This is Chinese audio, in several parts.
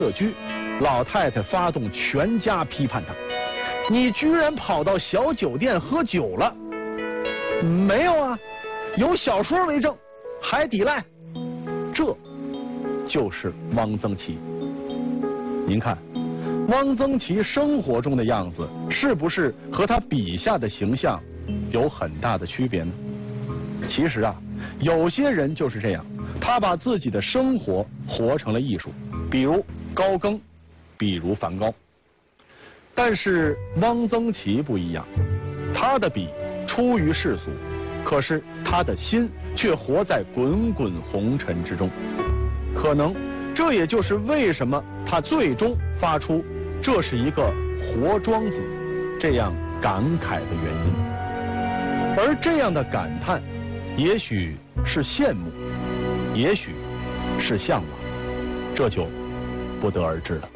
社区，老太太发动全家批判他：你居然跑到小酒店喝酒了？没有啊，有小说为证，还抵赖。这就是汪曾祺。您看，汪曾祺生活中的样子是不是和他笔下的形象有很大的区别呢？其实啊，有些人就是这样，他把自己的生活活成了艺术，比如高更，比如梵高。但是汪曾祺不一样，他的笔出于世俗，可是他的心却活在滚滚红尘之中。可能这也就是为什么他最终发出这是一个活庄子这样感慨的原因。而这样的感叹，也许是羡慕，也许是向往，这就不得而知了。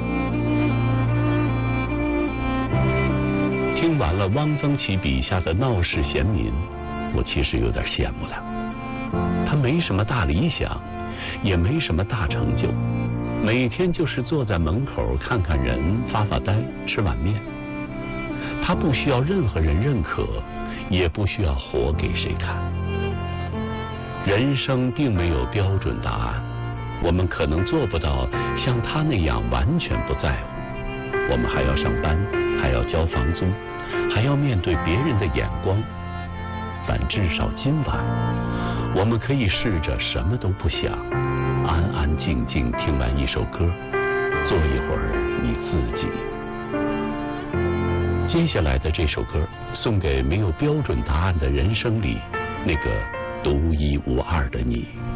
听完了汪曾祺笔下的闹市闲民，我其实有点羡慕他。他没什么大理想，也没什么大成就，每天就是坐在门口看看人，发发呆，吃碗面。他不需要任何人认可，也不需要活给谁看。人生并没有标准答案，我们可能做不到像他那样完全不在乎。我们还要上班，还要交房租，还要面对别人的眼光。但至少今晚，我们可以试着什么都不想，安安静静听完一首歌，做一会儿你自己。接下来的这首歌，送给没有标准答案的人生里那个独一无二的你。